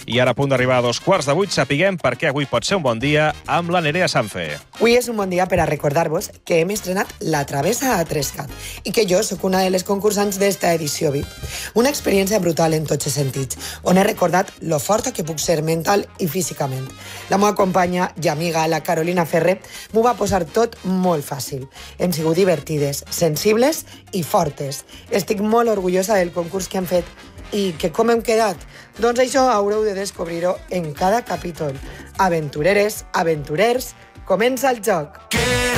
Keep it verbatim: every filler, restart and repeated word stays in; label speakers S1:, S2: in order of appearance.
S1: I ara, a punt d'arribar a dos quarts de vuit, sapiguem per què avui pot ser un bon dia amb la Nerea Sanfe.
S2: Avui és un bon dia per a recordar-vos que hem estrenat La Travessa a Trescat i que jo sóc una de les concursants d'esta edició V I P. Una experiència brutal en tots els sentits, on he recordat lo forta que puc ser mental i físicament. La meva companya i amiga, la Carolina Ferrer, m'ho va posar tot molt fàcil. Hem sigut divertides, sensibles i fortes. Estic molt orgullosa del concurs que hem fet. I que com hem quedat? Doncs això haureu de descobrir-ho en cada capítol. Aventureres, aventurers, comença el joc!